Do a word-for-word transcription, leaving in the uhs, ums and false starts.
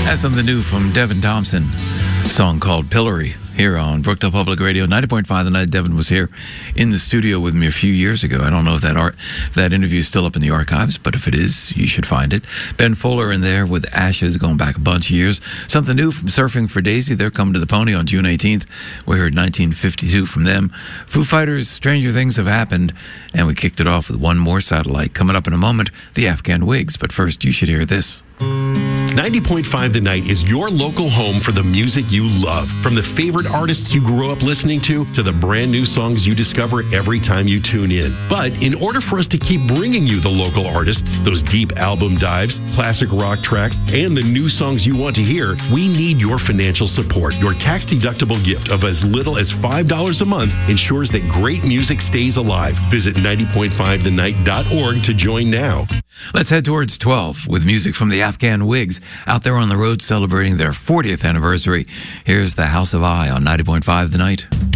That's something new from Devin Thompson, a song called Pillory, here on Brookdale Public Radio, ninety point five The Night. Devin was here in the studio with me a few years ago. I don't know if that art, if that interview is still up in the archives, but if it is, you should find it. Ben Fuller in there with Ashes, going back a bunch of years. Something new from Surfing for Daisy. They're coming to the Pony on June eighteenth. We heard nineteen fifty-two from them. Foo Fighters, Stranger Things Have Happened, and we kicked it off with One More Satellite. Coming up in a moment, the Afghan Wigs. But first, you should hear this. ninety point five The Night is your local home for the music you love. From the favorite artists you grew up listening to, to the brand new songs you discover every time you tune in. But in order for us to keep bringing you the local artists, those deep album dives, classic rock tracks, and the new songs you want to hear, we need your financial support. Your tax-deductible gift of as little as five dollars a month ensures that great music stays alive. Visit ninety point five the night dot org to join now. Let's head towards twelve with music from the Afghan Wigs, out there on the road celebrating their fortieth anniversary. Here's the House of I on ninety point five The Night.